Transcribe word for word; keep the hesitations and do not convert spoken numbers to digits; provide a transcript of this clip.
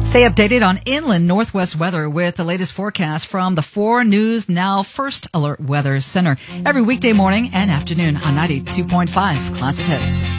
Stay updated on inland Northwest weather with the latest forecast from the four News Now First Alert Weather Center every weekday morning and afternoon on ninety-two point five Classic Hits.